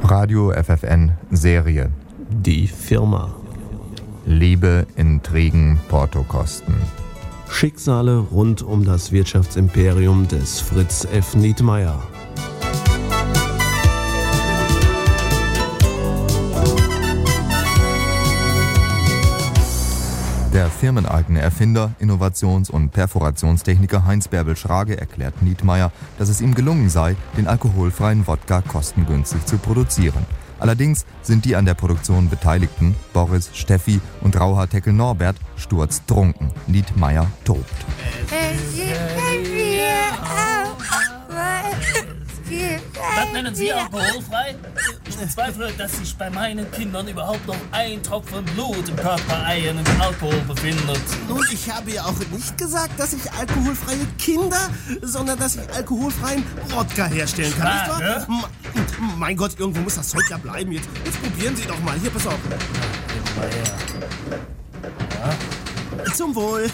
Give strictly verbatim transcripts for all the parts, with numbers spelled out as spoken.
Radio F F N Serie. Die Firma. Liebe, Intrigen, Portokosten. Schicksale rund um das Wirtschaftsimperium des Fritz F. Nietmeyer. Der firmeneigene Erfinder, Innovations- und Perforationstechniker Heinz Bärbel Schrage erklärt Nietmeyer, dass es ihm gelungen sei, den alkoholfreien Wodka kostengünstig zu produzieren. Allerdings sind die an der Produktion Beteiligten, Boris, Steffi und Rauhaar-Teckel Norbert, sturztrunken. Nietmeyer tobt. Was nennen Sie alkoholfrei? Ich bezweifle, dass sich bei meinen Kindern überhaupt noch ein Tropfen Blut im Körper eiern und Alkohol befindet. Nun, ich habe ja auch nicht gesagt, dass ich alkoholfreie Kinder, sondern dass ich alkoholfreien Wodka herstellen kann. Ah, Nicht ne? wahr? Ma- mein Gott, irgendwo muss das Zeug ja bleiben. Jetzt, jetzt probieren Sie doch mal. Hier, pass auf. Mal her. Zum Wohl.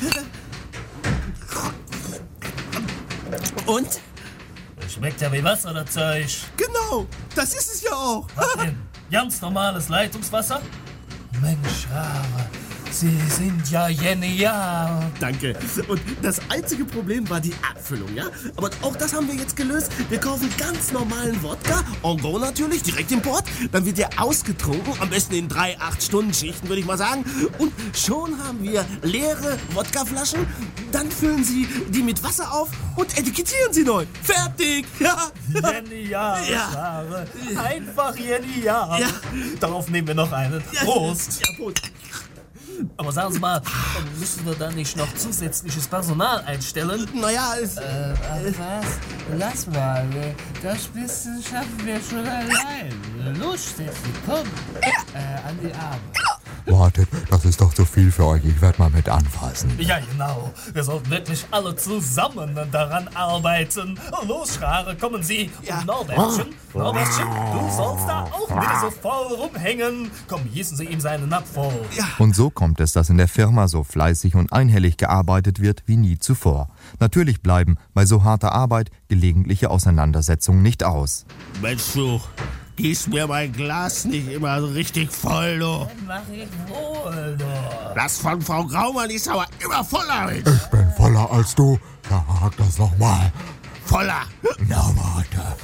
Und? Schmeckt ja wie Wasser, das Zeug. Genau, das ist es ja auch. Was denn? Ganz normales Leitungswasser? Mensch, Rare, Sie sind ja genial. Danke. Und das einzige Problem war die Abfüllung, ja? Aber auch das haben wir jetzt gelöst. Wir kaufen ganz normalen Wodka, en go natürlich, direkt Import. Dann wird der ausgetrunken, am besten in drei acht-Stunden-Schichten, würde ich mal sagen. Und schon haben wir leere Wodkaflaschen. Dann füllen Sie die mit Wasser auf und etikettieren sie neu. Fertig! Ja. Genial, Ja. Rare. Einfach genial. Ja. Darauf nehmen wir noch einen. Prost. Ja, Prost. Aber sagen Sie mal, müssen wir da nicht noch zusätzliches Personal einstellen? Naja, es... Äh, was? Lass mal, das bisschen schaffen wir schon allein. Los, Steffi, komm, äh, an die Arme. Wartet, das ist doch zu viel für euch. Ich werde mal mit anfassen. Ja, genau. Wir sollten wirklich alle zusammen daran arbeiten. Los, Schrare, kommen Sie. Ja. Und Norbertchen, Norbertchen, du sollst da auch wieder so voll rumhängen. Komm, gießen Sie ihm seinen Napf voll. Ja. Und so kommt es, dass in der Firma so fleißig und einhellig gearbeitet wird wie nie zuvor. Natürlich bleiben bei so harter Arbeit gelegentliche Auseinandersetzungen nicht aus. Mensch, du, gieß mir mein Glas nicht immer so richtig voll, du. Mach ich wohl, doch. Das von Frau Graumann ist aber immer voller. Mensch. Ich bin voller als du. Sag das nochmal. Voller. Na, warte.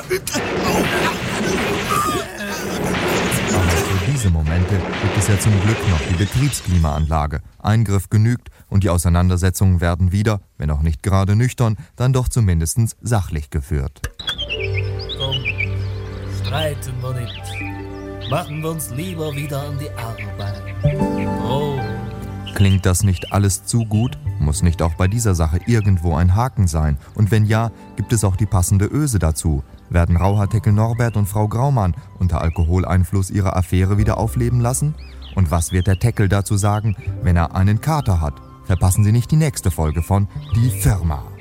Aber für diese Momente gibt es ja zum Glück noch die Betriebsklimaanlage. Eingriff genügt und die Auseinandersetzungen werden wieder, wenn auch nicht gerade nüchtern, dann doch zumindest sachlich geführt. Komm, streiten wir nicht. Machen wir uns lieber wieder an die Arbeit. Oh. Klingt das nicht alles zu gut? Muss nicht auch bei dieser Sache irgendwo ein Haken sein? Und wenn ja, gibt es auch die passende Öse dazu? Werden Rauhaar-Teckel Norbert und Frau Graumann unter Alkoholeinfluss ihre Affäre wieder aufleben lassen? Und was wird der Teckel dazu sagen, wenn er einen Kater hat? Verpassen Sie nicht die nächste Folge von Die Firma.